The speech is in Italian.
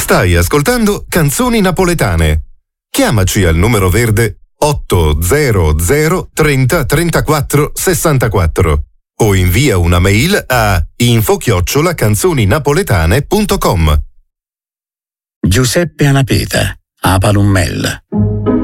Stai ascoltando Canzoni Napoletane. Chiamaci al numero verde 800 30 34 64 o invia una mail a info@canzoninapoletane.com. Giuseppe Anapeta, a Palummel.